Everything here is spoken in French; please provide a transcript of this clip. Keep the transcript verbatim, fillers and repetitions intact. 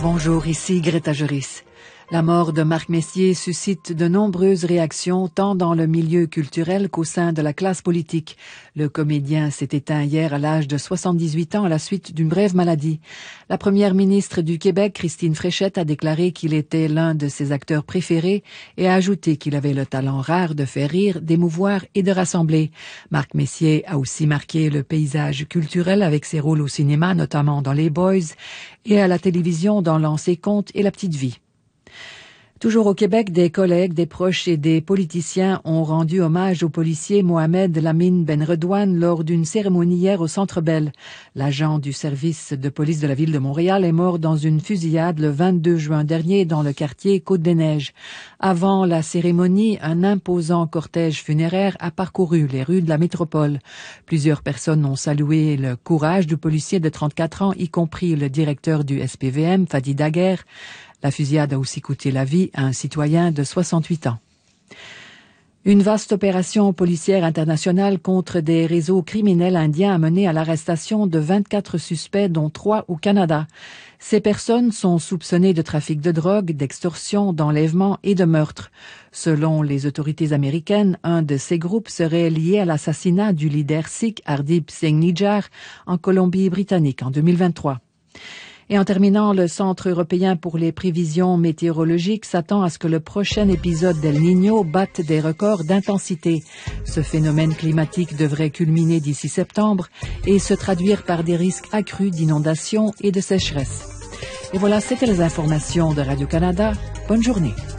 Bonjour, ici Greta Joris. La mort de Marc Messier suscite de nombreuses réactions tant dans le milieu culturel qu'au sein de la classe politique. Le comédien s'est éteint hier à l'âge de soixante-dix-huit ans à la suite d'une brève maladie. La première ministre du Québec, Christine Fréchette, a déclaré qu'il était l'un de ses acteurs préférés et a ajouté qu'il avait le talent rare de faire rire, d'émouvoir et de rassembler. Marc Messier a aussi marqué le paysage culturel avec ses rôles au cinéma, notamment dans Les Boys, et à la télévision dans Lancez compte et La Petite Vie. Toujours au Québec, des collègues, des proches et des politiciens ont rendu hommage au policier Mohamed Lamine Benredouane lors d'une cérémonie hier au Centre Bell. L'agent du service de police de la ville de Montréal est mort dans une fusillade le vingt-deux juin dernier dans le quartier Côte-des-Neiges. Avant la cérémonie, un imposant cortège funéraire a parcouru les rues de la métropole. Plusieurs personnes ont salué le courage du policier de trente-quatre ans, y compris le directeur du S P V M, Fadi Daguerre. La fusillade a aussi coûté la vie à un citoyen de soixante-huit ans. Une vaste opération policière internationale contre des réseaux criminels indiens a mené à l'arrestation de vingt-quatre suspects, dont trois au Canada. Ces personnes sont soupçonnées de trafic de drogue, d'extorsion, d'enlèvement et de meurtre. Selon les autorités américaines, un de ces groupes serait lié à l'assassinat du leader sikh Hardip Singh Nijjar en Colombie-Britannique en deux mille vingt-trois. Et en terminant, le Centre européen pour les prévisions météorologiques s'attend à ce que le prochain épisode d'El Niño batte des records d'intensité. Ce phénomène climatique devrait culminer d'ici septembre et se traduire par des risques accrus d'inondations et de sécheresse. Et voilà, c'était les informations de Radio-Canada. Bonne journée.